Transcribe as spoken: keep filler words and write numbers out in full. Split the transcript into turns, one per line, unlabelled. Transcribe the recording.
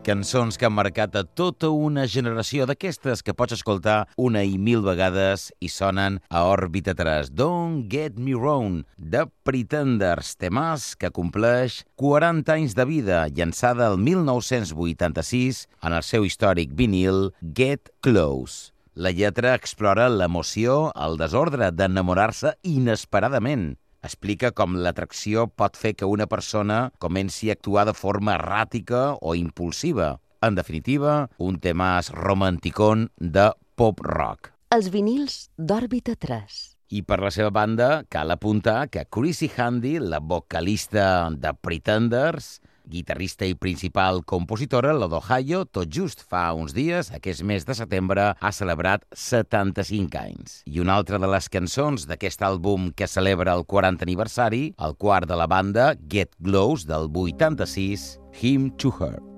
Cançons que han marcat a tota una generació d'aquestes que pots escoltar una i mil vegades i sonen a òrbita tres. Don't Get Me Wrong, de Pretenders, temàs que compleix quaranta anys de vida, llançada el mil nou-cents vuitanta-sis en el seu històric vinil Get Close. La lletra explora l'emoció, el desordre d'enamorar-se inesperadament. Explica com l'atracció pot fer que una persona comenci a actuar de forma erràtica o impulsiva. En definitiva, un temàs romanticón de pop-rock.
Els vinils d'Òrbita tres.
I per la seva banda, cal apuntar que Chrissie Hynde, la vocalista de Pretenders, guitarrista i principal compositora, la d'Ohio, tot just fa uns dies, aquest mes de setembre, ha celebrat setanta-cinc anys. I una altra de les cançons d'aquest àlbum que celebra el quaranta aniversari, el quart de la banda, Get Close, del vuitanta-sis, Hymn to Her.